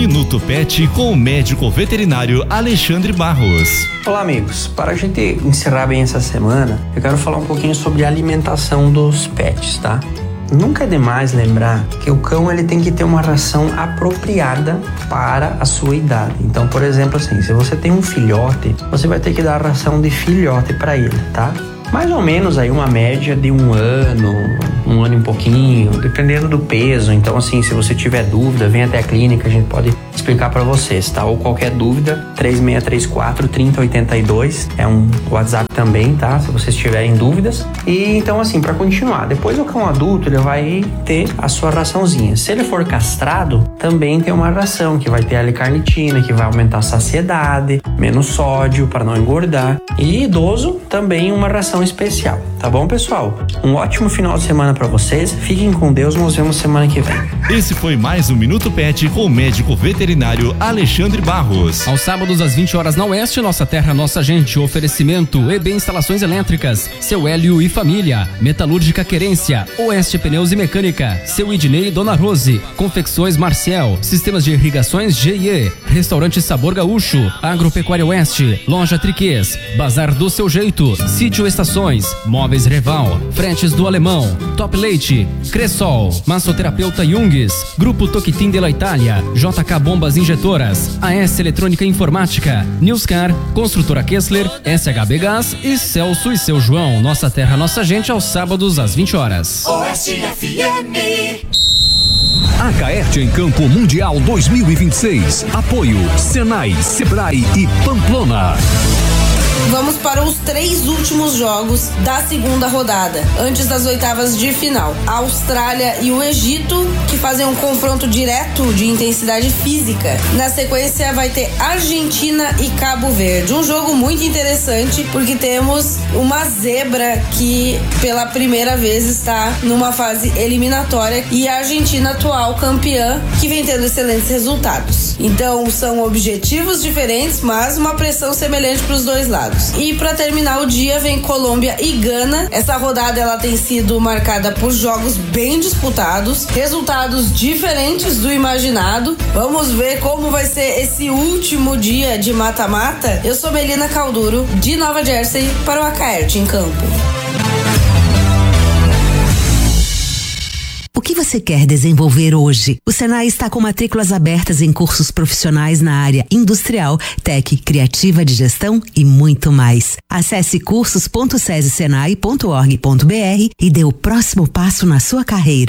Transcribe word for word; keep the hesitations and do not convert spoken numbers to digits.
Minuto Pet com o médico veterinário Alexandre Barros. Olá, amigos. Para a gente encerrar bem essa semana, eu quero falar um pouquinho sobre a alimentação dos pets, tá? Nunca é demais lembrar que o cão ele tem que ter uma ração apropriada para a sua idade. Então, por exemplo, assim, se você tem um filhote, você vai ter que dar a ração de filhote para ele, tá? Mais ou menos aí uma média de um ano, um ano e um pouquinho, dependendo do peso. Então, assim, se você tiver dúvida, vem até a clínica, a gente pode explicar para vocês, tá? Ou qualquer dúvida, três seis três quatro, três zero oito dois, é um WhatsApp também, tá? Se vocês tiverem dúvidas. E então, assim, para continuar, depois o cão adulto, ele vai ter a sua raçãozinha. Se ele for castrado, também tem uma ração que vai ter a L-carnitina, que vai aumentar a saciedade, menos sódio para não engordar. E idoso, também uma ração especial, tá bom, pessoal? Um ótimo final de semana para vocês. Fiquem com Deus, nos vemos semana que vem. Esse foi mais um Minuto Pet com o médico veterinário Alexandre Barros. Aos sábados às vinte horas na Oeste, Nossa Terra, Nossa Gente. Oferecimento E B Instalações Elétricas, Seu Hélio e Família, Metalúrgica Querência, Oeste Pneus e Mecânica, Seu Idnei e Dona Rose, Confecções Marcial, Sistemas de Irrigações G I E, Restaurante Sabor Gaúcho, Agropecuária Oeste, Loja Triquês, Bazar do Seu Jeito, Sítio Estações, Móveis Reval, Fretes do Alemão, Top Leite, Cressol, Massoterapeuta Jungs, Grupo Toquitim de la Itália, J K Bombas Injetoras, A S Eletrônica e Informática, Newscar, Construtora Kessler, S H B Gás e Celso e Seu João. Nossa Terra, Nossa Gente, aos sábados às vinte horas. Oeste F M. A Caerte em Campo Mundial dois mil e vinte e seis. Apoio Senai, Sebrae e Pamplona. Vamos para os três últimos jogos da segunda rodada, antes das oitavas de final. A Austrália e o Egito, que fazem um confronto direto de intensidade física. Na sequência vai ter Argentina e Cabo Verde. Um jogo muito interessante, porque temos uma zebra que pela primeira vez está numa fase eliminatória, e a Argentina, atual campeã, que vem tendo excelentes resultados. Então são objetivos diferentes, mas uma pressão semelhante para os dois lados. E para terminar o dia vem Colômbia e Gana. Essa rodada ela tem sido marcada por jogos bem disputados, resultados diferentes do imaginado. Vamos ver como vai ser esse último dia de mata-mata. Eu sou Melina Calduro, de Nova Jersey, para o A Caerte em Campo. O que você quer desenvolver hoje? O Senai está com matrículas abertas em cursos profissionais na área industrial, tech, criativa de gestão e muito mais. Acesse cursos ponto sese senai ponto org ponto br e dê o próximo passo na sua carreira.